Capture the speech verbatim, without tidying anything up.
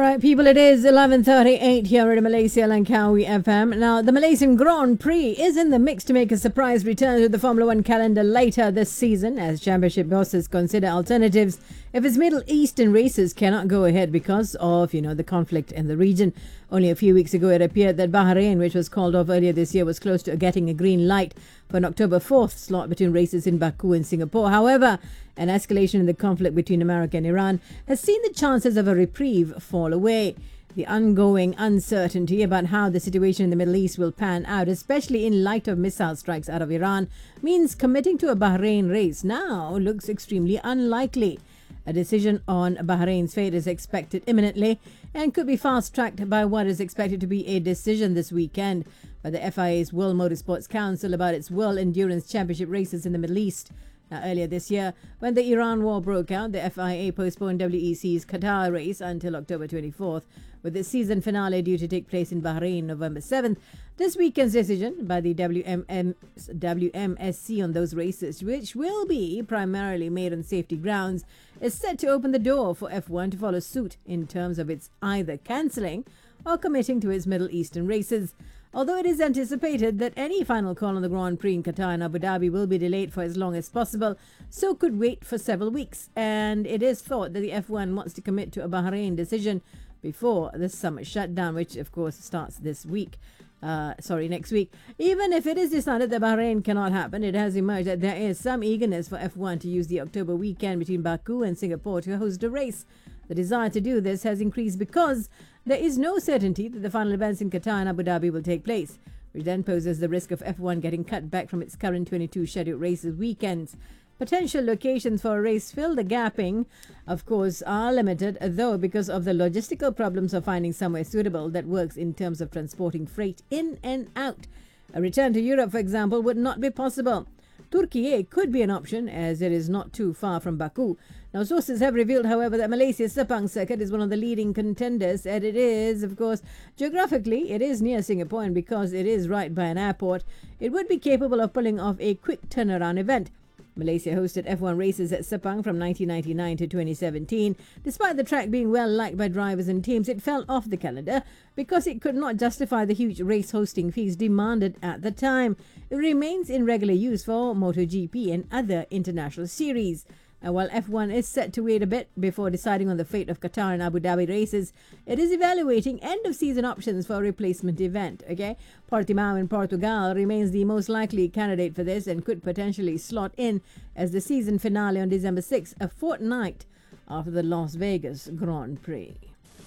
right, people, it is eleven thirty-eight here at Malaysia Langkawi F M. Now, the Malaysian Grand Prix is in the mix to make a surprise return to the Formula One calendar later this season as championship bosses consider alternatives if its Middle Eastern races cannot go ahead because of, you know, the conflict in the region. Only a few weeks ago, it appeared that Bahrain, which was called off earlier this year, was close to getting a green light for an October fourth slot between races in Baku and Singapore. However, an escalation in the conflict between America and Iran has seen the chances of a reprieve fall away. The ongoing uncertainty about how the situation in the Middle East will pan out, especially in light of missile strikes out of Iran, means committing to a Bahrain race now looks extremely unlikely. A decision on Bahrain's fate is expected imminently and could be fast-tracked by what is expected to be a decision this weekend by the F I A's World Motorsports Council about its World Endurance Championship races in the Middle East. Now, earlier this year, when the Iran war broke out, the F I A postponed W E C's Qatar race until October twenty-fourth, with the season finale due to take place in Bahrain November seventh. This weekend's decision by the W M M, W M S C on those races, which will be primarily made on safety grounds, is set to open the door for F one to follow suit in terms of its either cancelling or committing to its Middle Eastern races. Although it is anticipated that any final call on the Grand Prix in Qatar and Abu Dhabi will be delayed for as long as possible, so could wait for several weeks. And it is thought that the F one wants to commit to a Bahrain decision before the summer shutdown, which of course starts this week. Uh, sorry, next week. Even if it is decided that Bahrain cannot happen, it has emerged that there is some eagerness for F one to use the October weekend between Baku and Singapore to host a race. The desire to do this has increased because there is no certainty that the final events in Qatar and Abu Dhabi will take place, which then poses the risk of F one getting cut back from its current twenty-two scheduled races weekends. Potential locations for a race fill the gapping, of course, are limited, though, because of the logistical problems of finding somewhere suitable that works in terms of transporting freight in and out. A return to Europe, for example, would not be possible. Turkey could be an option, as it is not too far from Baku. Now, sources have revealed, however, that Malaysia's Sepang circuit is one of the leading contenders, and it is, of course, geographically, it is near Singapore, and because it is right by an airport, it would be capable of pulling off a quick turnaround event. Malaysia hosted F one races at Sepang from nineteen ninety-nine to twenty seventeen. Despite the track being well liked by drivers and teams, it fell off the calendar because it could not justify the huge race hosting fees demanded at the time. It remains in regular use for MotoGP and other international series. And while F one is set to wait a bit before deciding on the fate of Qatar and Abu Dhabi races, it is evaluating end-of-season options for a replacement event. Okay, Portimao in Portugal remains the most likely candidate for this and could potentially slot in as the season finale on December sixth, a fortnight after the Las Vegas Grand Prix.